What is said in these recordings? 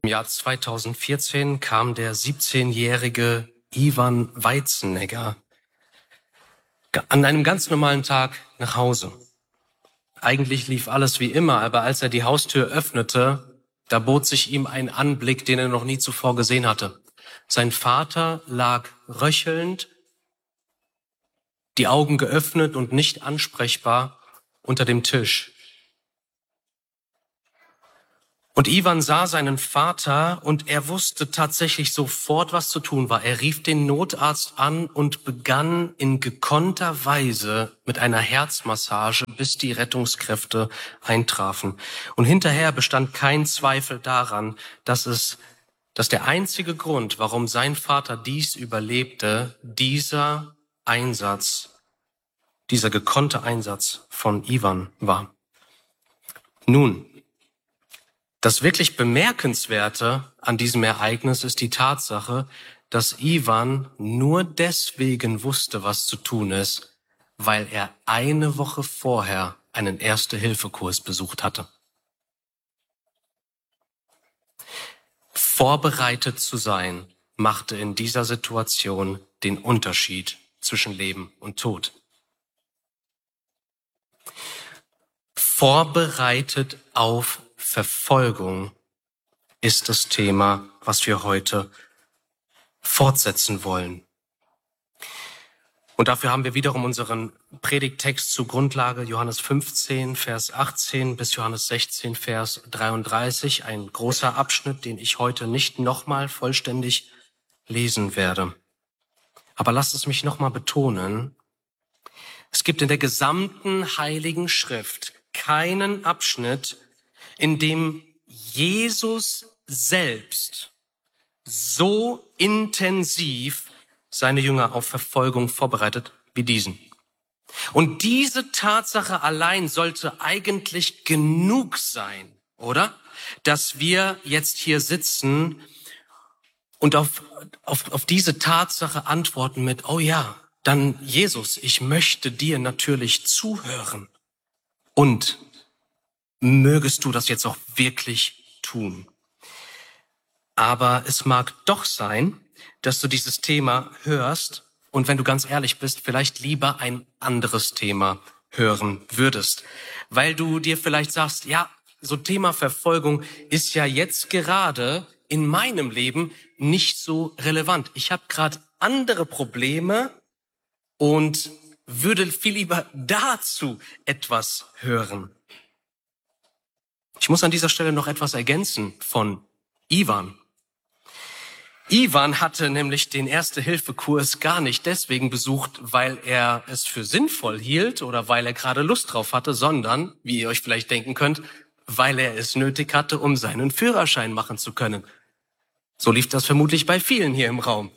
Im Jahr 2014 kam der 17-jährige Ivan Weizenegger an einem ganz normalen Tag nach Hause. Eigentlich lief alles wie immer, aber als er die Haustür öffnete, da bot sich ihm ein Anblick, den er noch nie zuvor gesehen hatte. Sein Vater lag röchelnd, die Augen geöffnet und nicht ansprechbar unter dem Tisch. Und Ivan sah seinen Vater und er wusste tatsächlich sofort, was zu tun war. Er rief den Notarzt an und begann in gekonnter Weise mit einer Herzmassage, bis die Rettungskräfte eintrafen. Und hinterher bestand kein Zweifel daran, dass der einzige Grund, warum sein Vater dies überlebte, dieser gekonnte Einsatz von Ivan war. Nun, das wirklich Bemerkenswerte an diesem Ereignis ist die Tatsache, dass Ivan nur deswegen wusste, was zu tun ist, weil er eine Woche vorher einen Erste-Hilfe-Kurs besucht hatte. Vorbereitet zu sein, machte in dieser Situation den Unterschied zwischen Leben und Tod. Vorbereitet auf Verfolgung ist das Thema, was wir heute fortsetzen wollen. Und dafür haben wir wiederum unseren Predigttext zur Grundlage, Johannes 15, Vers 18 bis Johannes 16, Vers 33, ein großer Abschnitt, den ich heute nicht nochmal vollständig lesen werde. Aber lasst es mich nochmal betonen, es gibt in der gesamten Heiligen Schrift keinen Abschnitt, in dem Jesus selbst so intensiv seine Jünger auf Verfolgung vorbereitet wie diesen. Und diese Tatsache allein sollte eigentlich genug sein, oder? Dass wir jetzt hier sitzen und auf diese Tatsache antworten mit, oh ja, dann Jesus, ich möchte dir natürlich zuhören. Und mögest du das jetzt auch wirklich tun? Aber es mag doch sein, dass du dieses Thema hörst und wenn du ganz ehrlich bist, vielleicht lieber ein anderes Thema hören würdest. Weil du dir vielleicht sagst, ja, so Thema Verfolgung ist ja jetzt gerade in meinem Leben nicht so relevant. Ich habe gerade andere Probleme und würde viel lieber dazu etwas hören. Ich muss an dieser Stelle noch etwas ergänzen von Ivan. Ivan hatte nämlich den Erste-Hilfe-Kurs gar nicht deswegen besucht, weil er es für sinnvoll hielt oder weil er gerade Lust drauf hatte, sondern, wie ihr euch vielleicht denken könnt, weil er es nötig hatte, um seinen Führerschein machen zu können. So lief das vermutlich bei vielen hier im Raum.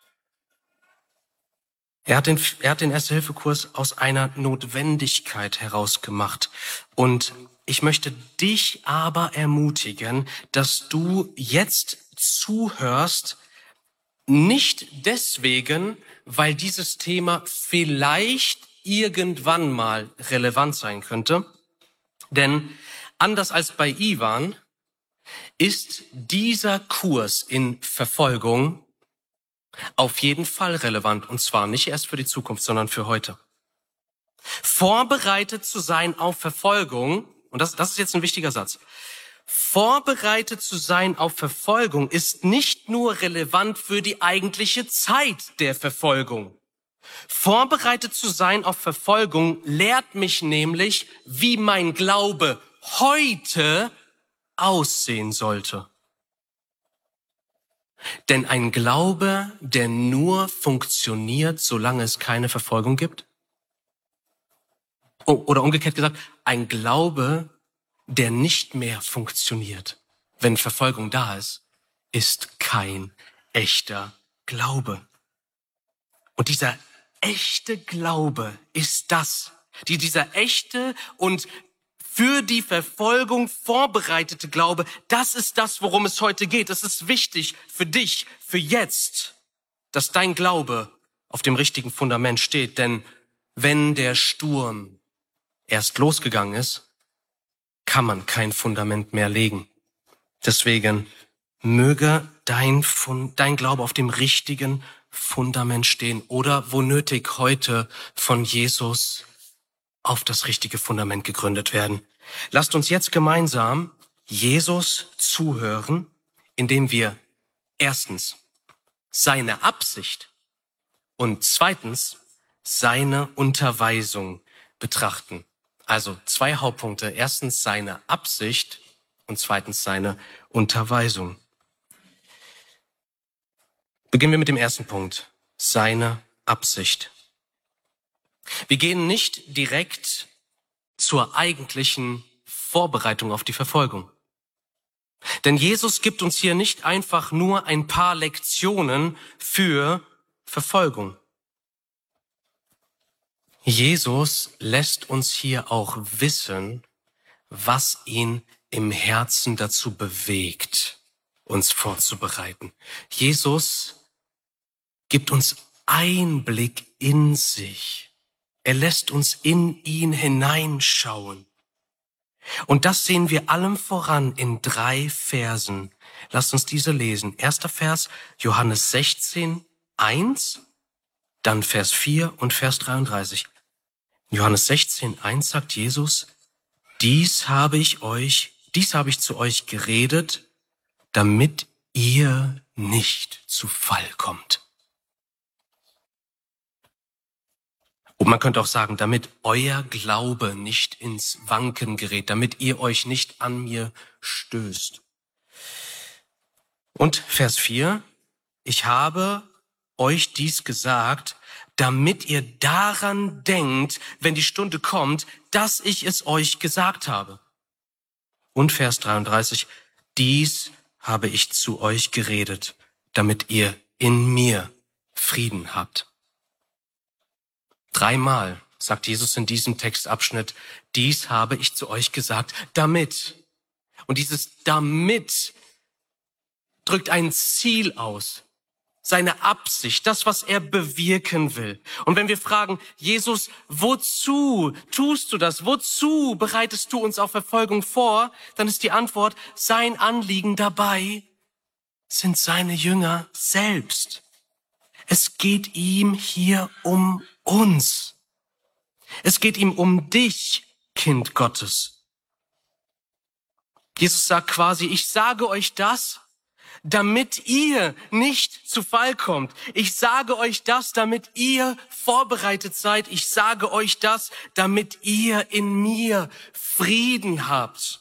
Er hat den Erste-Hilfe-Kurs aus einer Notwendigkeit heraus gemacht. Und ich möchte dich aber ermutigen, dass du jetzt zuhörst, nicht deswegen, weil dieses Thema vielleicht irgendwann mal relevant sein könnte. Denn anders als bei Ivan ist dieser Kurs in Verfolgung auf jeden Fall relevant, und zwar nicht erst für die Zukunft, sondern für heute. Vorbereitet zu sein auf Verfolgung, und das ist jetzt ein wichtiger Satz, vorbereitet zu sein auf Verfolgung ist nicht nur relevant für die eigentliche Zeit der Verfolgung. Vorbereitet zu sein auf Verfolgung lehrt mich nämlich, wie mein Glaube heute aussehen sollte. Denn ein Glaube, der nur funktioniert, solange es keine Verfolgung gibt? Oder umgekehrt gesagt, ein Glaube, der nicht mehr funktioniert, wenn Verfolgung da ist kein echter Glaube. Und dieser echte Glaube ist dieser echte und für die Verfolgung vorbereitete Glaube, das ist das, worum es heute geht. Es ist wichtig für dich, für jetzt, dass dein Glaube auf dem richtigen Fundament steht. Denn wenn der Sturm erst losgegangen ist, kann man kein Fundament mehr legen. Deswegen möge dein Glaube auf dem richtigen Fundament stehen oder wo nötig heute von Jesus auf das richtige Fundament gegründet werden. Lasst uns jetzt gemeinsam Jesus zuhören, indem wir erstens seine Absicht und zweitens seine Unterweisung betrachten. Also 2 Hauptpunkte. Erstens seine Absicht und zweitens seine Unterweisung. Beginnen wir mit dem ersten Punkt. Seine Absicht. Wir gehen nicht direkt zur eigentlichen Vorbereitung auf die Verfolgung. Denn Jesus gibt uns hier nicht einfach nur ein paar Lektionen für Verfolgung. Jesus lässt uns hier auch wissen, was ihn im Herzen dazu bewegt, uns vorzubereiten. Jesus gibt uns Einblick in sich. Er lässt uns in ihn hineinschauen. Und das sehen wir allem voran in 3 Versen. Lasst uns diese lesen. Erster Vers, Johannes 16, 1, dann Vers 4 und Vers 33. Johannes 16, 1 sagt Jesus, dies habe ich zu euch geredet, damit ihr nicht zu Fall kommt. Und man könnte auch sagen, damit euer Glaube nicht ins Wanken gerät, damit ihr euch nicht an mir stößt. Und Vers 4, ich habe euch dies gesagt, damit ihr daran denkt, wenn die Stunde kommt, dass ich es euch gesagt habe. Und Vers 33, dies habe ich zu euch geredet, damit ihr in mir Frieden habt. 3-mal sagt Jesus in diesem Textabschnitt, dies habe ich zu euch gesagt, damit. Und dieses damit drückt ein Ziel aus, seine Absicht, das, was er bewirken will. Und wenn wir fragen, Jesus, wozu tust du das? Wozu bereitest du uns auf Verfolgung vor? Dann ist die Antwort, sein Anliegen dabei sind seine Jünger selbst. Es geht ihm hier um uns. Es geht ihm um dich, Kind Gottes. Jesus sagt quasi, ich sage euch das, damit ihr nicht zu Fall kommt. Ich sage euch das, damit ihr vorbereitet seid. Ich sage euch das, damit ihr in mir Frieden habt.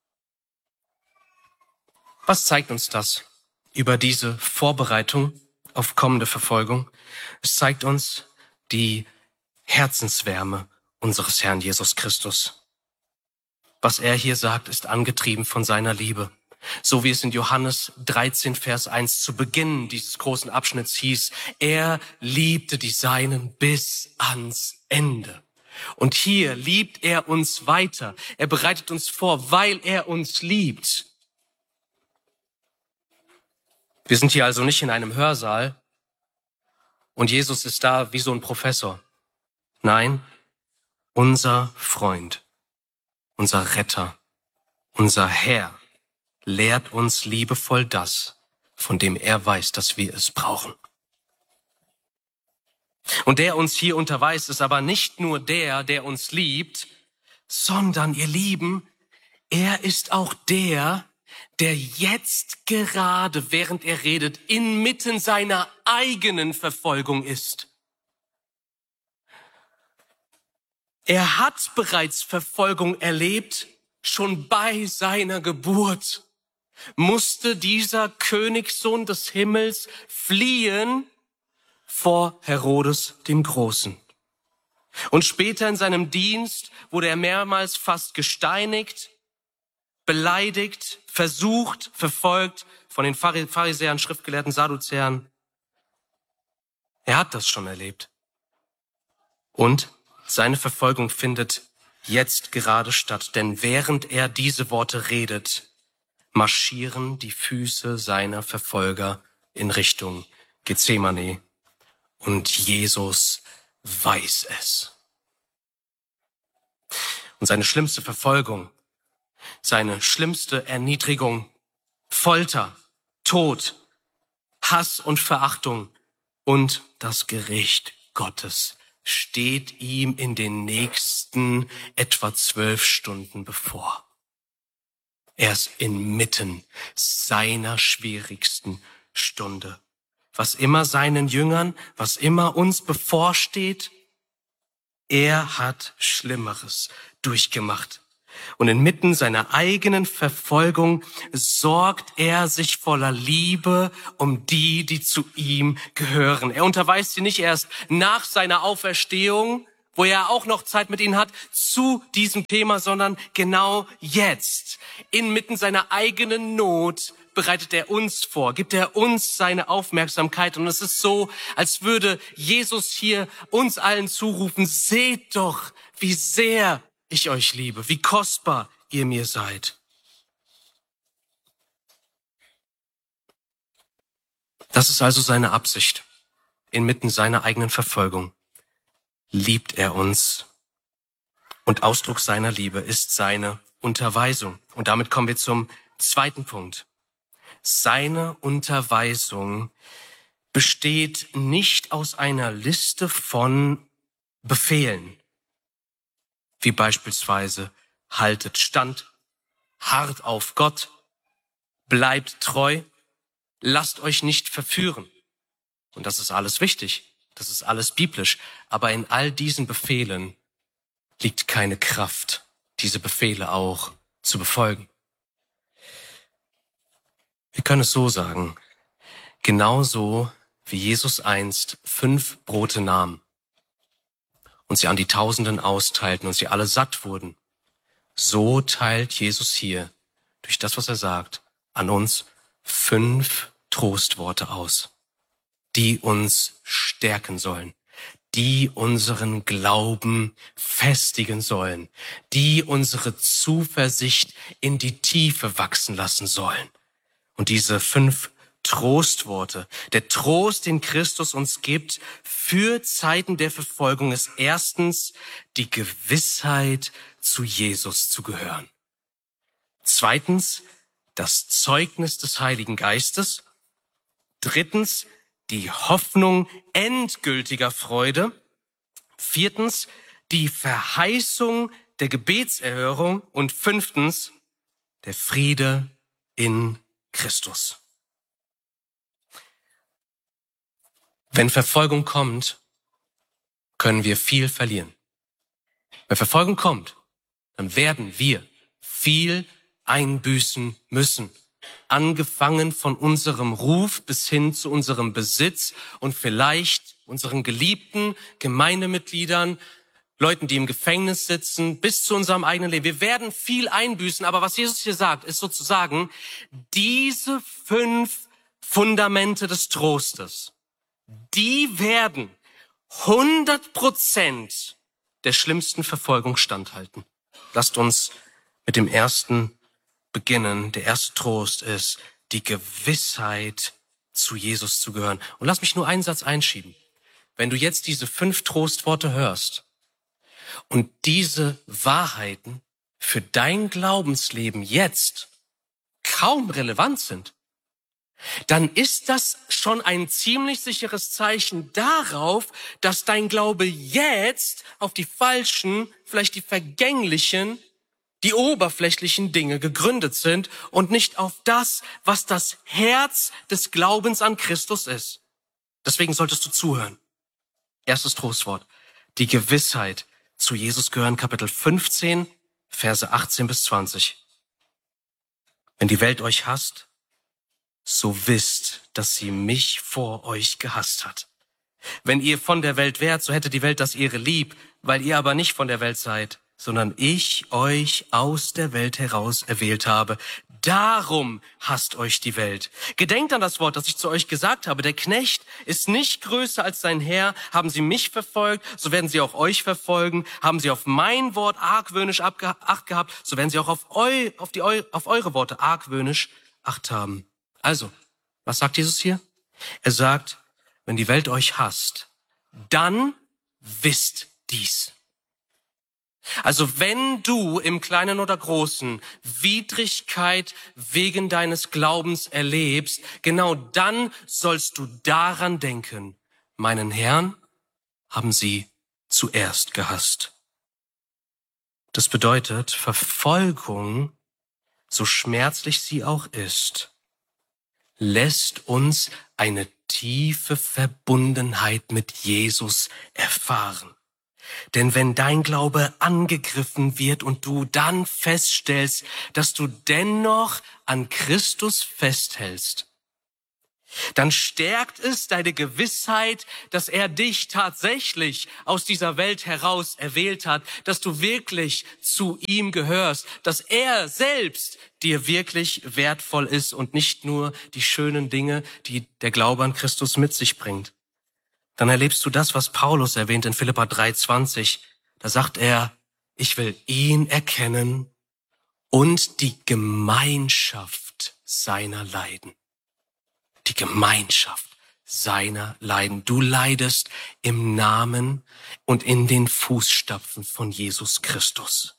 Was zeigt uns das über diese Vorbereitung auf kommende Verfolgung? Es zeigt uns die Herzenswärme unseres Herrn Jesus Christus. Was er hier sagt, ist angetrieben von seiner Liebe. So wie es in Johannes 13, Vers 1 zu Beginn dieses großen Abschnitts hieß, er liebte die Seinen bis ans Ende. Und hier liebt er uns weiter. Er bereitet uns vor, weil er uns liebt. Wir sind hier also nicht in einem Hörsaal und Jesus ist da wie so ein Professor. Nein, unser Freund, unser Retter, unser Herr lehrt uns liebevoll das, von dem er weiß, dass wir es brauchen. Und der uns hier unterweist, ist aber nicht nur der uns liebt, sondern, ihr Lieben, er ist auch der jetzt gerade, während er redet, inmitten seiner eigenen Verfolgung ist. Er hat bereits Verfolgung erlebt, schon bei seiner Geburt musste dieser Königssohn des Himmels fliehen vor Herodes dem Großen. Und später in seinem Dienst wurde er mehrmals fast gesteinigt, beleidigt, versucht, verfolgt von den Pharisäern, Schriftgelehrten, Sadduzäern. Er hat das schon erlebt. Und seine Verfolgung findet jetzt gerade statt, denn während er diese Worte redet, marschieren die Füße seiner Verfolger in Richtung Gethsemane. Und Jesus weiß es. Und seine schlimmste Verfolgung, seine schlimmste Erniedrigung, Folter, Tod, Hass und Verachtung und das Gericht Gottes steht ihm in den nächsten etwa 12 Stunden bevor. Er ist inmitten seiner schwierigsten Stunde. Was immer seinen Jüngern, was immer uns bevorsteht, er hat Schlimmeres durchgemacht. Und inmitten seiner eigenen Verfolgung sorgt er sich voller Liebe um die, die zu ihm gehören. Er unterweist sie nicht erst nach seiner Auferstehung, wo er auch noch Zeit mit ihnen hat, zu diesem Thema, sondern genau jetzt, inmitten seiner eigenen Not, bereitet er uns vor, gibt er uns seine Aufmerksamkeit. Und es ist so, als würde Jesus hier uns allen zurufen, seht doch, wie sehr ich euch liebe, wie kostbar ihr mir seid. Das ist also seine Absicht. Inmitten seiner eigenen Verfolgung liebt er uns. Und Ausdruck seiner Liebe ist seine Unterweisung. Und damit kommen wir zum zweiten Punkt. Seine Unterweisung besteht nicht aus einer Liste von Befehlen, wie beispielsweise haltet stand, harrt auf Gott, bleibt treu, lasst euch nicht verführen. Und das ist alles wichtig, das ist alles biblisch, aber in all diesen Befehlen liegt keine Kraft, diese Befehle auch zu befolgen. Wir können es so sagen, genauso wie Jesus einst 5 Brote nahm und sie an die Tausenden austeilten und sie alle satt wurden, so teilt Jesus hier, durch das, was er sagt, an uns 5 Trostworte aus, die uns stärken sollen, die unseren Glauben festigen sollen, die unsere Zuversicht in die Tiefe wachsen lassen sollen. Und diese 5 Trostworte, der Trost, den Christus uns gibt für Zeiten der Verfolgung, ist erstens die Gewissheit, zu Jesus zu gehören. Zweitens, das Zeugnis des Heiligen Geistes. Drittens, die Hoffnung endgültiger Freude. Viertens, die Verheißung der Gebetserhörung. Und 5, der Friede in Christus. Wenn Verfolgung kommt, können wir viel verlieren. Wenn Verfolgung kommt, dann werden wir viel einbüßen müssen. Angefangen von unserem Ruf bis hin zu unserem Besitz und vielleicht unseren geliebten Gemeindemitgliedern, Leuten, die im Gefängnis sitzen, bis zu unserem eigenen Leben. Wir werden viel einbüßen, aber was Jesus hier sagt, ist sozusagen, diese 5 Fundamente des Trostes, die werden 100% der schlimmsten Verfolgung standhalten. Lasst uns mit dem ersten beginnen. Der erste Trost ist die Gewissheit, zu Jesus zu gehören. Und lass mich nur einen Satz einschieben. Wenn du jetzt diese 5 Trostworte hörst und diese Wahrheiten für dein Glaubensleben jetzt kaum relevant sind, dann ist das schon ein ziemlich sicheres Zeichen darauf, dass dein Glaube jetzt auf die falschen, vielleicht die vergänglichen, die oberflächlichen Dinge gegründet sind und nicht auf das, was das Herz des Glaubens an Christus ist. Deswegen solltest du zuhören. Erstes Trostwort. Die Gewissheit, zu Jesus gehören, Kapitel 15, Verse 18 bis 20. Wenn die Welt euch hasst, so wisst, dass sie mich vor euch gehasst hat. Wenn ihr von der Welt wärt, so hätte die Welt das ihre lieb, weil ihr aber nicht von der Welt seid, sondern ich euch aus der Welt heraus erwählt habe. Darum hasst euch die Welt. Gedenkt an das Wort, das ich zu euch gesagt habe. Der Knecht ist nicht größer als sein Herr. Haben sie mich verfolgt, so werden sie auch euch verfolgen. Haben sie auf mein Wort argwöhnisch Acht gehabt, so werden sie auch auf eure Worte argwöhnisch Acht haben. Also, was sagt Jesus hier? Er sagt, wenn die Welt euch hasst, dann wisst dies. Also wenn du im Kleinen oder Großen Widrigkeit wegen deines Glaubens erlebst, genau dann sollst du daran denken, meinen Herrn haben sie zuerst gehasst. Das bedeutet, Verfolgung, so schmerzlich sie auch ist, lässt uns eine tiefe Verbundenheit mit Jesus erfahren. Denn wenn dein Glaube angegriffen wird und du dann feststellst, dass du dennoch an Christus festhältst, dann stärkt es deine Gewissheit, dass er dich tatsächlich aus dieser Welt heraus erwählt hat, dass du wirklich zu ihm gehörst, dass er selbst dir wirklich wertvoll ist und nicht nur die schönen Dinge, die der Glaube an Christus mit sich bringt. Dann erlebst du das, was Paulus erwähnt in Philipper 3,20. Da sagt er, ich will ihn erkennen und die Gemeinschaft seiner Leiden. Die Gemeinschaft seiner Leiden. Du leidest im Namen und in den Fußstapfen von Jesus Christus.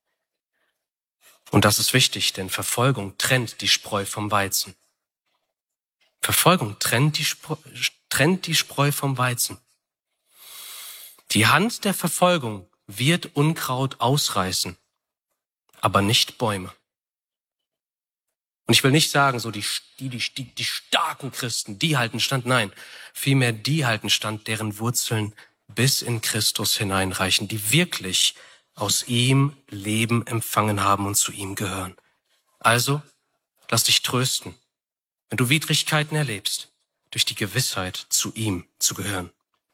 Und das ist wichtig, denn Verfolgung trennt die Spreu vom Weizen. Verfolgung trennt die Spreu vom Weizen. Die Hand der Verfolgung wird Unkraut ausreißen, aber nicht Bäume. Und ich will nicht sagen, so die starken Christen, die halten stand. Nein, vielmehr die halten stand, deren Wurzeln bis in Christus hineinreichen, die wirklich aus ihm Leben empfangen haben und zu ihm gehören. Also, lass dich trösten, wenn du Widrigkeiten erlebst, durch die Gewissheit, zu ihm zu gehören.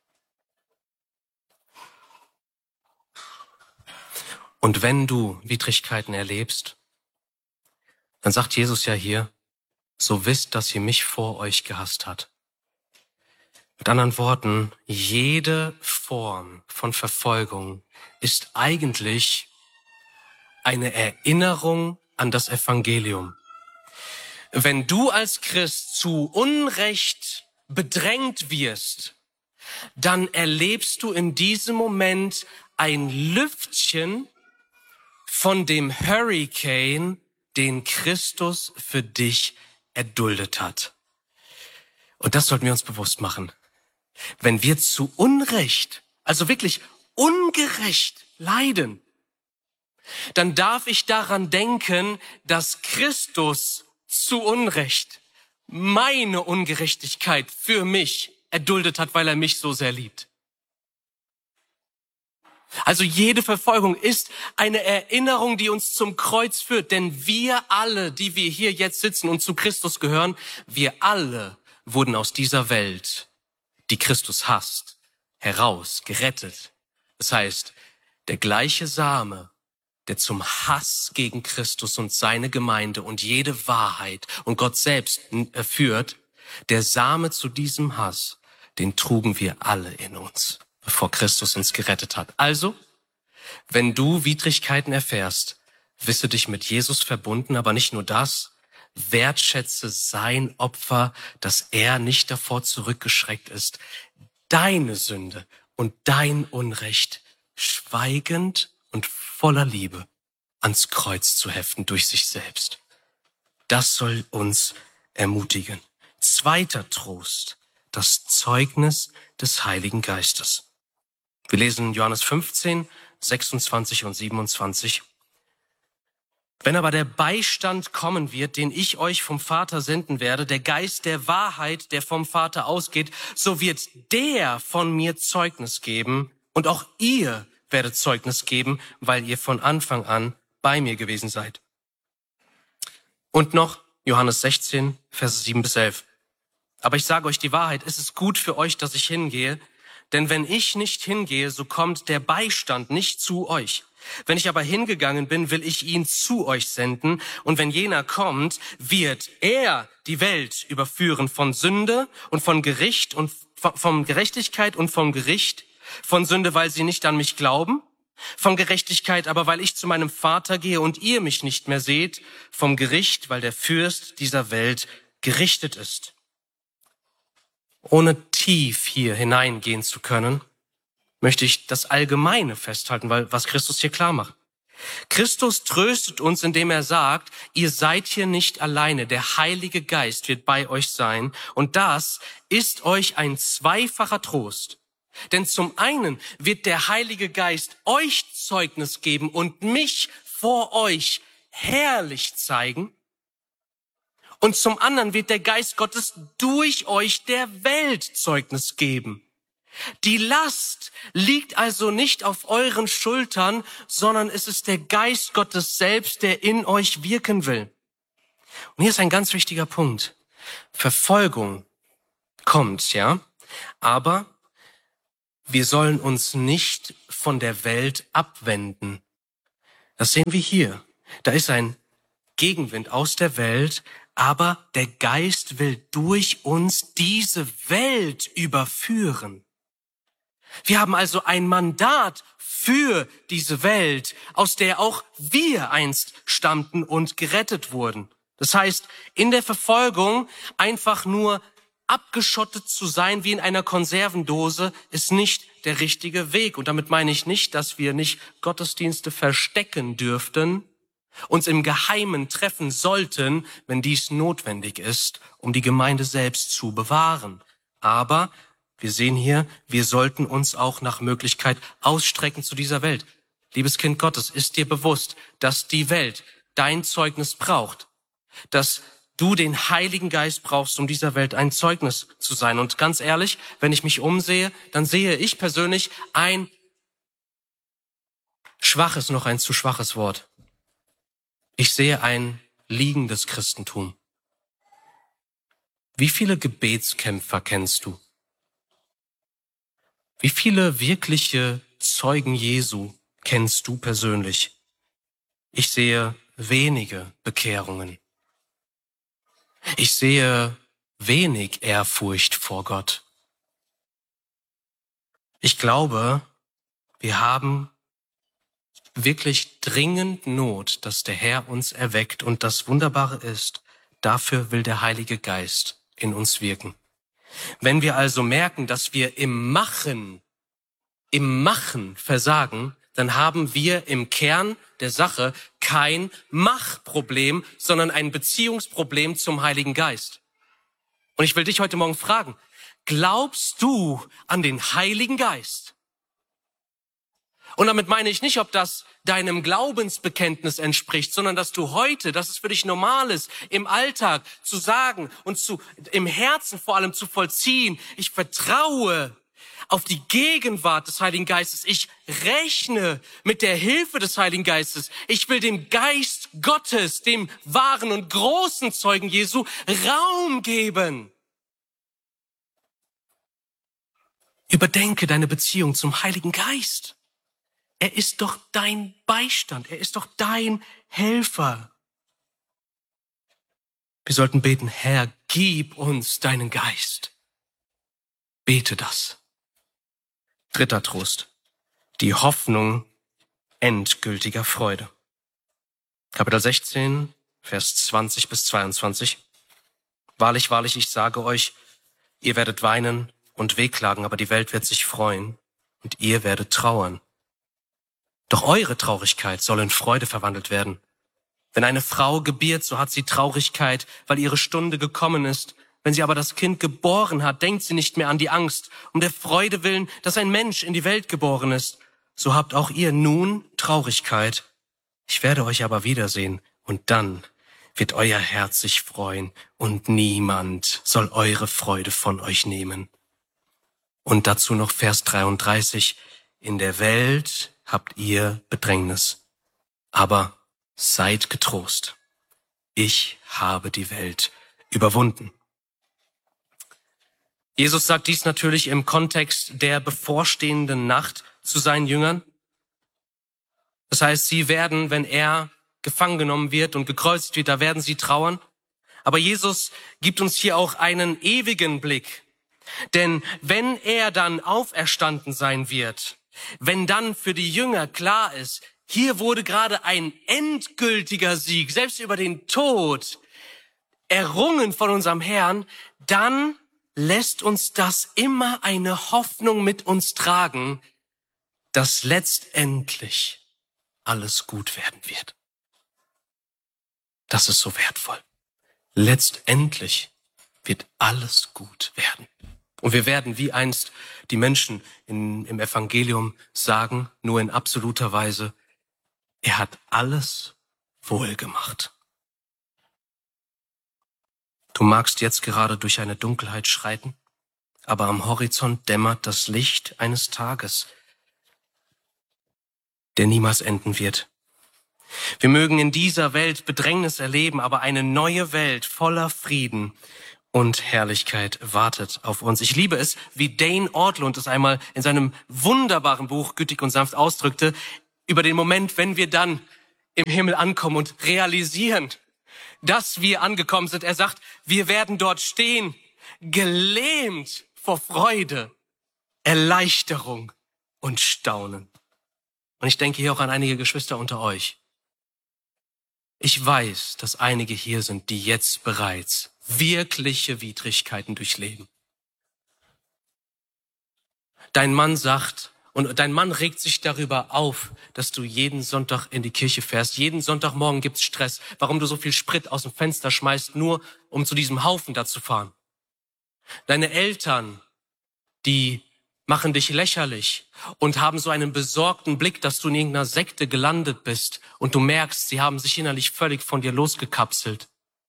Und wenn du Widrigkeiten erlebst, dann sagt Jesus ja hier, so wisst, dass ihr mich vor euch gehasst hat. Mit anderen Worten, jede Form von Verfolgung ist eigentlich eine Erinnerung an das Evangelium. Wenn du als Christ zu Unrecht bedrängt wirst, dann erlebst du in diesem Moment ein Lüftchen von dem Hurricane, den Christus für dich erduldet hat. Und das sollten wir uns bewusst machen. Wenn wir zu Unrecht, also wirklich ungerecht leiden, dann darf ich daran denken, dass Christus zu Unrecht meine Ungerechtigkeit für mich erduldet hat, weil er mich so sehr liebt. Also jede Verfolgung ist eine Erinnerung, die uns zum Kreuz führt. Denn wir alle, die wir hier jetzt sitzen und zu Christus gehören, wir alle wurden aus dieser Welt, die Christus hasst, heraus gerettet. Das heißt, der gleiche Same, der zum Hass gegen Christus und seine Gemeinde und jede Wahrheit und Gott selbst führt, der Same zu diesem Hass, den trugen wir alle in uns, bevor Christus uns gerettet hat. Also, wenn du Widrigkeiten erfährst, wisse dich mit Jesus verbunden, aber nicht nur das, wertschätze sein Opfer, dass er nicht davor zurückgeschreckt ist, deine Sünde und dein Unrecht schweigend und voller Liebe ans Kreuz zu heften durch sich selbst. Das soll uns ermutigen. Zweiter Trost, das Zeugnis des Heiligen Geistes. Wir lesen Johannes 15, 26 und 27. Wenn aber der Beistand kommen wird, den ich euch vom Vater senden werde, der Geist der Wahrheit, der vom Vater ausgeht, so wird der von mir Zeugnis geben und auch ihr werdet Zeugnis geben, weil ihr von Anfang an bei mir gewesen seid. Und noch Johannes 16, Verse 7 bis 11. Aber ich sage euch die Wahrheit, es ist gut für euch, dass ich hingehe, denn wenn ich nicht hingehe, so kommt der Beistand nicht zu euch. Wenn ich aber hingegangen bin, will ich ihn zu euch senden. Und wenn jener kommt, wird er die Welt überführen von Sünde und von Gericht und von Gerechtigkeit und vom Gericht. Von Sünde, weil sie nicht an mich glauben. Von Gerechtigkeit aber, weil ich zu meinem Vater gehe und ihr mich nicht mehr seht. Vom Gericht, weil der Fürst dieser Welt gerichtet ist. Ohne tief hier hineingehen zu können, möchte ich das Allgemeine festhalten, weil was Christus hier klar macht. Christus tröstet uns, indem er sagt, ihr seid hier nicht alleine, der Heilige Geist wird bei euch sein und das ist euch ein zweifacher Trost. Denn zum einen wird der Heilige Geist euch Zeugnis geben und mich vor euch herrlich zeigen und zum anderen wird der Geist Gottes durch euch der Welt Zeugnis geben. Die Last liegt also nicht auf euren Schultern, sondern es ist der Geist Gottes selbst, der in euch wirken will. Und hier ist ein ganz wichtiger Punkt. Verfolgung kommt, ja, aber wir sollen uns nicht von der Welt abwenden. Das sehen wir hier. Da ist ein Gegenwind aus der Welt, aber der Geist will durch uns diese Welt überführen. Wir haben also ein Mandat für diese Welt, aus der auch wir einst stammten und gerettet wurden. Das heißt, in der Verfolgung einfach nur abgeschottet zu sein wie in einer Konservendose ist nicht der richtige Weg. Und damit meine ich nicht, dass wir nicht Gottesdienste verstecken dürften, uns im Geheimen treffen sollten, wenn dies notwendig ist, um die Gemeinde selbst zu bewahren. Aber wir sehen hier, wir sollten uns auch nach Möglichkeit ausstrecken zu dieser Welt. Liebes Kind Gottes, ist dir bewusst, dass die Welt dein Zeugnis braucht, dass du den Heiligen Geist brauchst, um dieser Welt ein Zeugnis zu sein. Und ganz ehrlich, wenn ich mich umsehe, dann sehe ich persönlich ein schwaches, noch ein zu schwaches Wort. Ich sehe ein liegendes Christentum. Wie viele Gebetskämpfer kennst du? Wie viele wirkliche Zeugen Jesu kennst du persönlich? Ich sehe wenige Bekehrungen. Ich sehe wenig Ehrfurcht vor Gott. Ich glaube, wir haben wirklich dringend Not, dass der Herr uns erweckt. Und das Wunderbare ist, dafür will der Heilige Geist in uns wirken. Wenn wir also merken, dass wir im Machen versagen, dann haben wir im Kern der Sache kein Machproblem, sondern ein Beziehungsproblem zum Heiligen Geist. Und ich will dich heute Morgen fragen, glaubst du an den Heiligen Geist? Und damit meine ich nicht, ob das deinem Glaubensbekenntnis entspricht, sondern dass du heute, dass es für dich normal ist, im Alltag zu sagen und im Herzen vor allem zu vollziehen, ich vertraue auf die Gegenwart des Heiligen Geistes. Ich rechne mit der Hilfe des Heiligen Geistes. Ich will dem Geist Gottes, dem wahren und großen Zeugen Jesu, Raum geben. Überdenke deine Beziehung zum Heiligen Geist. Er ist doch dein Beistand. Er ist doch dein Helfer. Wir sollten beten, Herr, gib uns deinen Geist. Bete das. Dritter Trost. Die Hoffnung endgültiger Freude. Kapitel 16, Vers 20 bis 22. Wahrlich, wahrlich, ich sage euch, ihr werdet weinen und wehklagen, aber die Welt wird sich freuen und ihr werdet trauern. Doch eure Traurigkeit soll in Freude verwandelt werden. Wenn eine Frau gebiert, so hat sie Traurigkeit, weil ihre Stunde gekommen ist. Wenn sie aber das Kind geboren hat, denkt sie nicht mehr an die Angst, um der Freude willen, dass ein Mensch in die Welt geboren ist. So habt auch ihr nun Traurigkeit. Ich werde euch aber wiedersehen, und dann wird euer Herz sich freuen, und niemand soll eure Freude von euch nehmen. Und dazu noch Vers 33. In der Welt habt ihr Bedrängnis, aber seid getrost. Ich habe die Welt überwunden. Jesus sagt dies natürlich im Kontext der bevorstehenden Nacht zu seinen Jüngern. Das heißt, sie werden, wenn er gefangen genommen wird und gekreuzigt wird, da werden sie trauern. Aber Jesus gibt uns hier auch einen ewigen Blick. Denn wenn er dann auferstanden sein wird, wenn dann für die Jünger klar ist, hier wurde gerade ein endgültiger Sieg, selbst über den Tod, errungen von unserem Herrn, dann lässt uns das immer eine Hoffnung mit uns tragen, dass letztendlich alles gut werden wird. Das ist so wertvoll. Letztendlich wird alles gut werden. Und wir werden, wie einst die Menschen im Evangelium sagen, nur in absoluter Weise, er hat alles wohl gemacht. Du magst jetzt gerade durch eine Dunkelheit schreiten, aber am Horizont dämmert das Licht eines Tages, der niemals enden wird. Wir mögen in dieser Welt Bedrängnis erleben, aber eine neue Welt voller Frieden und Herrlichkeit wartet auf uns. Ich liebe es, wie Dane Ortlund es einmal in seinem wunderbaren Buch Gütig und sanft ausdrückte, über den Moment, wenn wir dann im Himmel ankommen und realisieren, dass wir angekommen sind. Er sagt, wir werden dort stehen, gelähmt vor Freude, Erleichterung und Staunen. Und ich denke hier auch an einige Geschwister unter euch. Ich weiß, dass einige hier sind, die jetzt bereits wirkliche Widrigkeiten durchleben. Dein Mann sagt, und dein Mann regt sich darüber auf, dass du jeden Sonntag in die Kirche fährst. Jeden Sonntagmorgen gibt's Stress, warum du so viel Sprit aus dem Fenster schmeißt, nur um zu diesem Haufen da zu fahren. Deine Eltern, die machen dich lächerlich und haben so einen besorgten Blick, dass du in irgendeiner Sekte gelandet bist und du merkst, sie haben sich innerlich völlig von dir losgekapselt.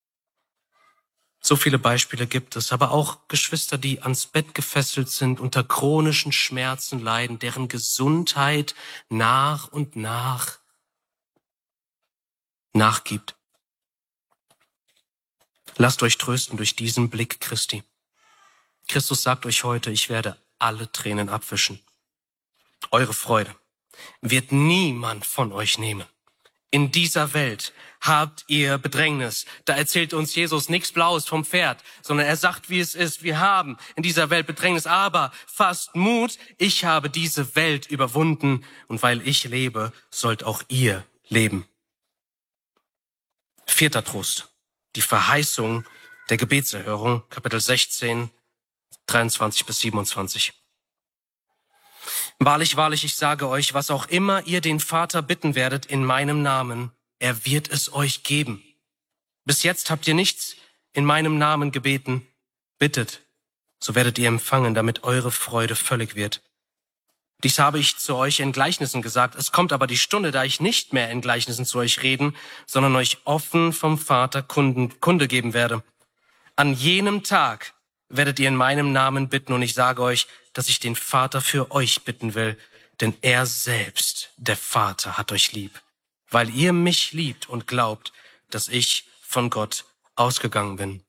So viele Beispiele gibt es, aber auch Geschwister, die ans Bett gefesselt sind, unter chronischen Schmerzen leiden, deren Gesundheit nach und nach nachgibt. Lasst euch trösten durch diesen Blick Christi. Christus sagt euch heute, ich werde alle Tränen abwischen. Eure Freude wird niemand von euch nehmen. In dieser Welt habt ihr Bedrängnis. Da erzählt uns Jesus nichts Blaues vom Pferd, sondern er sagt, wie es ist. Wir haben in dieser Welt Bedrängnis, aber fasst Mut. Ich habe diese Welt überwunden und weil ich lebe, sollt auch ihr leben. 4. Trost. Die Verheißung der Gebetserhörung, Kapitel 16, 23 bis 27. Wahrlich, wahrlich, ich sage euch, was auch immer ihr den Vater bitten werdet in meinem Namen, er wird es euch geben. Bis jetzt habt ihr nichts in meinem Namen gebeten. Bittet, so werdet ihr empfangen, damit eure Freude völlig wird. Dies habe ich zu euch in Gleichnissen gesagt. Es kommt aber die Stunde, da ich nicht mehr in Gleichnissen zu euch reden, sondern euch offen vom Vater Kunde geben werde. An jenem Tag werdet ihr in meinem Namen bitten und ich sage euch, dass ich den Vater für euch bitten will, denn er selbst, der Vater, hat euch lieb, weil ihr mich liebt und glaubt, dass ich von Gott ausgegangen bin.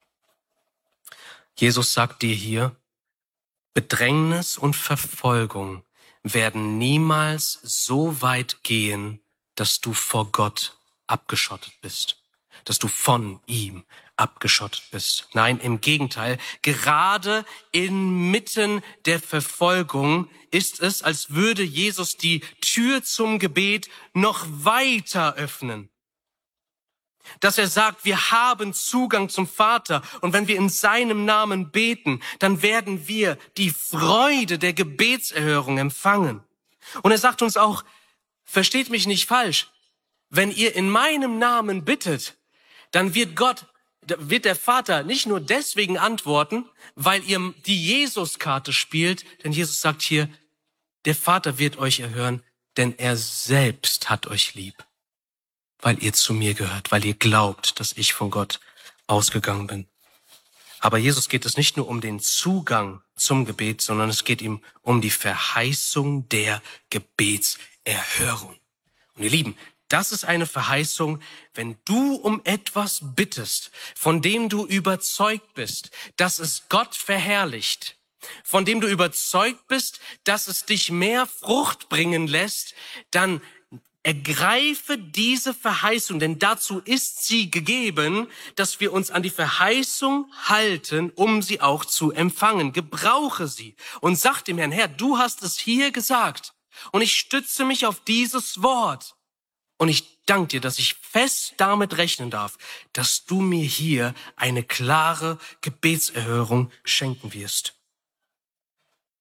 Jesus sagt dir hier, Bedrängnis und Verfolgung werden niemals so weit gehen, dass du vor Gott abgeschottet bist, dass du von ihm abgeschottet bist. Nein, im Gegenteil, gerade inmitten der Verfolgung ist es, als würde Jesus die Tür zum Gebet noch weiter öffnen. Dass er sagt, wir haben Zugang zum Vater und wenn wir in seinem Namen beten, dann werden wir die Freude der Gebetserhörung empfangen. Und er sagt uns auch, versteht mich nicht falsch, wenn ihr in meinem Namen bittet, dann wird der Vater nicht nur deswegen antworten, weil ihr die Jesus-Karte spielt, denn Jesus sagt hier, der Vater wird euch erhören, denn er selbst hat euch lieb, weil ihr zu mir gehört, weil ihr glaubt, dass ich von Gott ausgegangen bin. Aber Jesus geht es nicht nur um den Zugang zum Gebet, sondern es geht ihm um die Verheißung der Gebetserhörung. Und ihr Lieben, das ist eine Verheißung, wenn du um etwas bittest, von dem du überzeugt bist, dass es Gott verherrlicht, von dem du überzeugt bist, dass es dich mehr Frucht bringen lässt, dann ergreife diese Verheißung, denn dazu ist sie gegeben, dass wir uns an die Verheißung halten, um sie auch zu empfangen. Gebrauche sie und sag dem Herrn, Herr, du hast es hier gesagt und ich stütze mich auf dieses Wort. Und ich danke dir, dass ich fest damit rechnen darf, dass du mir hier eine klare Gebetserhörung schenken wirst.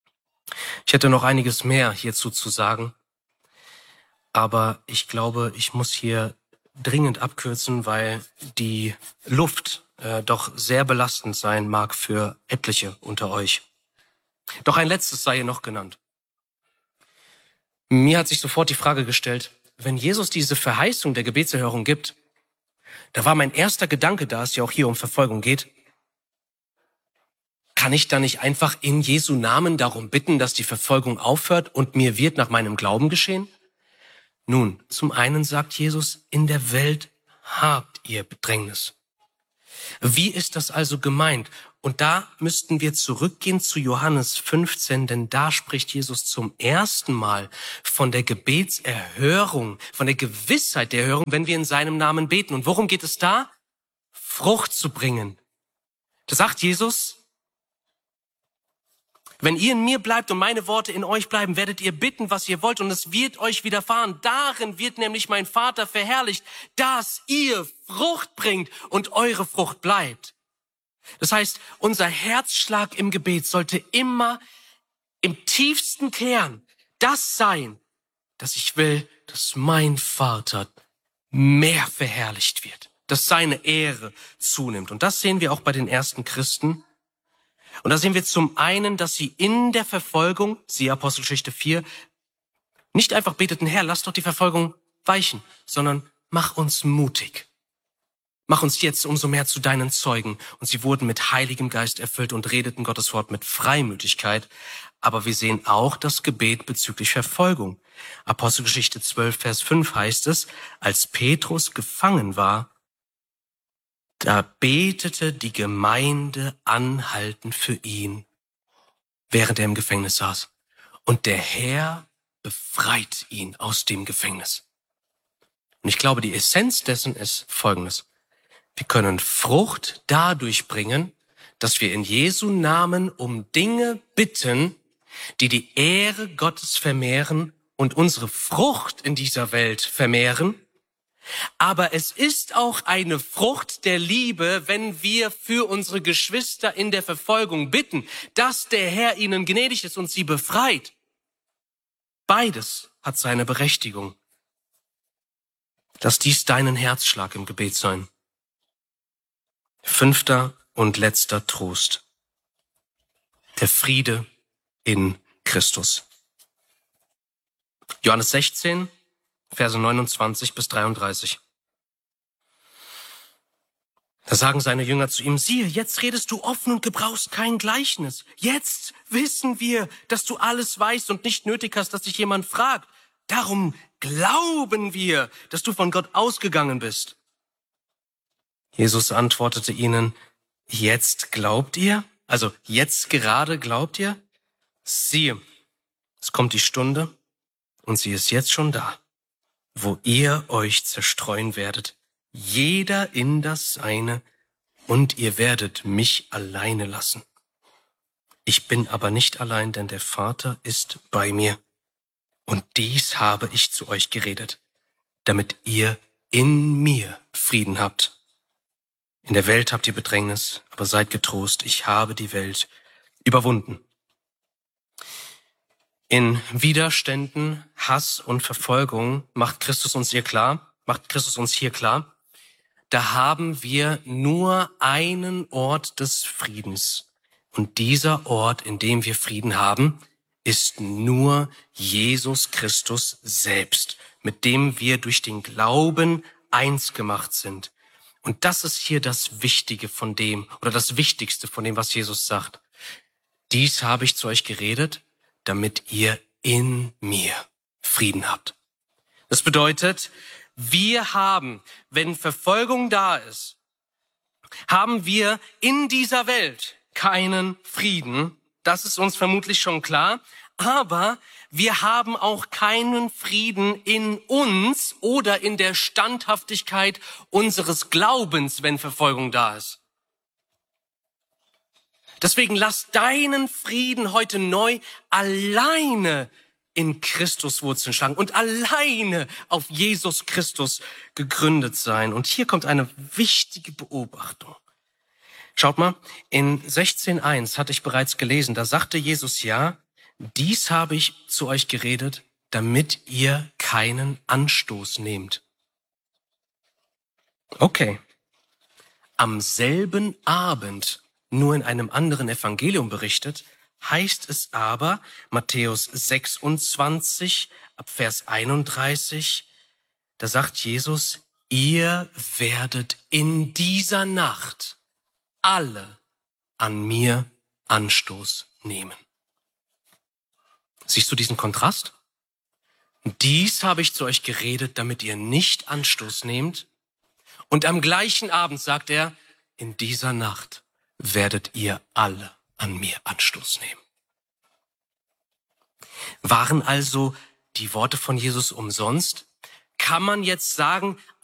Ich hätte noch einiges mehr hierzu zu sagen, aber ich glaube, ich muss hier dringend abkürzen, weil die Luft doch sehr belastend sein mag für etliche unter euch. Doch ein letztes sei hier noch genannt. Mir hat sich sofort die Frage gestellt, wenn Jesus diese Verheißung der Gebetserhörung gibt, da war mein erster Gedanke, da es ja auch hier um Verfolgung geht, kann ich da nicht einfach in Jesu Namen darum bitten, dass die Verfolgung aufhört und mir wird nach meinem Glauben geschehen? Nun, zum einen sagt Jesus, in der Welt habt ihr Bedrängnis. Wie ist das also gemeint? Und da müssten wir zurückgehen zu Johannes 15, denn da spricht Jesus zum ersten Mal von der Gebetserhörung, von der Gewissheit der Erhörung, wenn wir in seinem Namen beten. Und worum geht es da? Frucht zu bringen. Da sagt Jesus, wenn ihr in mir bleibt und meine Worte in euch bleiben, werdet ihr bitten, was ihr wollt, und es wird euch widerfahren. Darin wird nämlich mein Vater verherrlicht, dass ihr Frucht bringt und eure Frucht bleibt. Das heißt, unser Herzschlag im Gebet sollte immer im tiefsten Kern das sein, dass ich will, dass mein Vater mehr verherrlicht wird, dass seine Ehre zunimmt. Und das sehen wir auch bei den ersten Christen. Und da sehen wir zum einen, dass sie in der Verfolgung, siehe Apostelgeschichte 4, nicht einfach beteten, Herr, lass doch die Verfolgung weichen, sondern mach uns mutig. Mach uns jetzt umso mehr zu deinen Zeugen. Und sie wurden mit Heiligem Geist erfüllt und redeten Gottes Wort mit Freimütigkeit. Aber wir sehen auch das Gebet bezüglich Verfolgung. Apostelgeschichte 12, Vers 5 heißt es, als Petrus gefangen war, da betete die Gemeinde anhaltend für ihn, während er im Gefängnis saß. Und der Herr befreit ihn aus dem Gefängnis. Und ich glaube, die Essenz dessen ist Folgendes. Wir können Frucht dadurch bringen, dass wir in Jesu Namen um Dinge bitten, die die Ehre Gottes vermehren und unsere Frucht in dieser Welt vermehren. Aber es ist auch eine Frucht der Liebe, wenn wir für unsere Geschwister in der Verfolgung bitten, dass der Herr ihnen gnädig ist und sie befreit. Beides hat seine Berechtigung. Lass dies deinen Herzschlag im Gebet sein. 5. und letzter Trost. Der Friede in Christus. Johannes 16, Verse 29 bis 33. Da sagen seine Jünger zu ihm, siehe, jetzt redest du offen und gebrauchst kein Gleichnis. Jetzt wissen wir, dass du alles weißt und nicht nötig hast, dass dich jemand fragt. Darum glauben wir, dass du von Gott ausgegangen bist. Jesus antwortete ihnen, jetzt glaubt ihr? Also jetzt gerade glaubt ihr? Siehe, es kommt die Stunde und sie ist jetzt schon da, wo ihr euch zerstreuen werdet, jeder in das Seine, und ihr werdet mich alleine lassen. Ich bin aber nicht allein, denn der Vater ist bei mir. Und dies habe ich zu euch geredet, damit ihr in mir Frieden habt. In der Welt habt ihr Bedrängnis, aber seid getrost, ich habe die Welt überwunden. In Widerständen, Hass und Verfolgung macht Christus uns hier klar, da haben wir nur einen Ort des Friedens. Und dieser Ort, in dem wir Frieden haben, ist nur Jesus Christus selbst, mit dem wir durch den Glauben eins gemacht sind. Und das ist hier das Wichtige von dem, oder das Wichtigste von dem, was Jesus sagt. Dies habe ich zu euch geredet, damit ihr in mir Frieden habt. Das bedeutet, wir haben, wenn Verfolgung da ist, haben wir in dieser Welt keinen Frieden. Das ist uns vermutlich schon klar. Aber wir haben auch keinen Frieden in uns oder in der Standhaftigkeit unseres Glaubens, wenn Verfolgung da ist. Deswegen lass deinen Frieden heute neu alleine in Christus Wurzeln schlagen und alleine auf Jesus Christus gegründet sein. Und hier kommt eine wichtige Beobachtung. Schaut mal, in 16,1 hatte ich bereits gelesen, da sagte Jesus ja, Dies habe ich zu euch geredet, damit ihr keinen Anstoß nehmt. Okay. Am selben Abend, nur in einem anderen Evangelium berichtet, heißt es aber, Matthäus 26, ab Vers 31, da sagt Jesus, ihr werdet in dieser Nacht alle an mir Anstoß nehmen. Siehst du diesen Kontrast? Dies habe ich zu euch geredet, damit ihr nicht Anstoß nehmt. Und am gleichen Abend sagt er, in dieser Nacht werdet ihr alle an mir Anstoß nehmen. Waren also die Worte von Jesus umsonst? Kann man jetzt sagen,